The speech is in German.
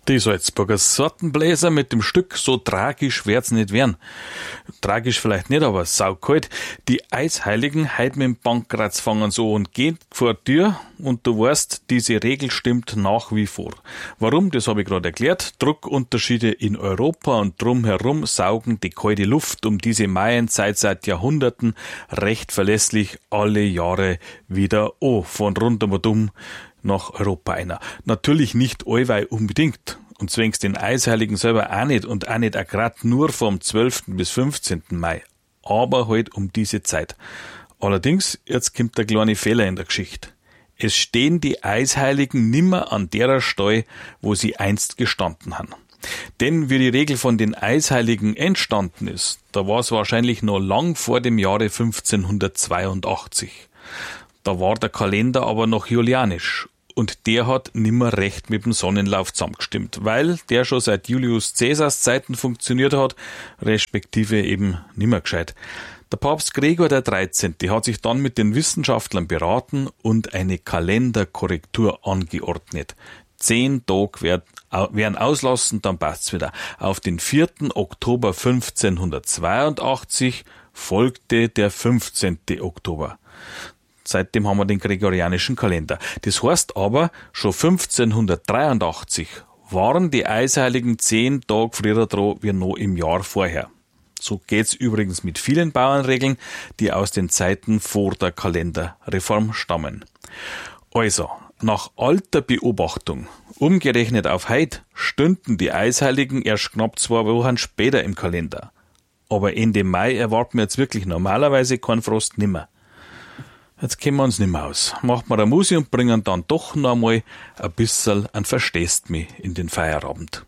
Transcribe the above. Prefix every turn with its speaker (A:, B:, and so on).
A: Die Salzburger Sortenbläser mit dem Stück So tragisch wird's nicht werden. Tragisch vielleicht nicht, aber saukalt. Die Eisheiligen heut mit dem Pankraz fangen so und gehen vor die Tür und du weißt, diese Regel stimmt nach wie vor. Warum, das habe ich gerade erklärt. Druckunterschiede in Europa und drumherum saugen die kalte Luft um diese Maienzeit seit Jahrhunderten recht verlässlich alle Jahre wieder von rundum und um nach Europa einer. Natürlich nicht allweil unbedingt. Und zwingst den Eisheiligen selber auch nicht und auch nicht grad nur vom 12. bis 15. Mai. Aber halt um diese Zeit. Allerdings, jetzt kommt der kleine Fehler in der Geschichte. Es stehen die Eisheiligen nimmer an derer Stelle, wo sie einst gestanden haben. Denn wie die Regel von den Eisheiligen entstanden ist, da war es wahrscheinlich noch lang vor dem Jahre 1582. Da war der Kalender aber noch julianisch. Und der hat nimmer recht mit dem Sonnenlauf zusammengestimmt, weil der schon seit Julius Caesars Zeiten funktioniert hat, respektive eben nimmer gescheit. Der Papst Gregor XIII. Hat sich dann mit den Wissenschaftlern beraten und eine Kalenderkorrektur angeordnet. 10 Tage werden auslassen, dann passt's wieder. Auf den 4. Oktober 1582 folgte der 15. Oktober. Seitdem haben wir den gregorianischen Kalender. Das heißt aber, schon 1583 waren die Eisheiligen 10 Tage früher dran wie noch im Jahr vorher. So geht's übrigens mit vielen Bauernregeln, die aus den Zeiten vor der Kalenderreform stammen. Also, nach alter Beobachtung, umgerechnet auf heut, stünden die Eisheiligen erst knapp 2 Wochen später im Kalender. Aber Ende Mai erwarten wir jetzt wirklich normalerweise keinen Frost nimmer. Jetzt kennen wir uns nicht mehr aus. Machen wir eine Musik und bringen dann doch noch einmal ein bisschen ein Verstehst mich in den Feierabend.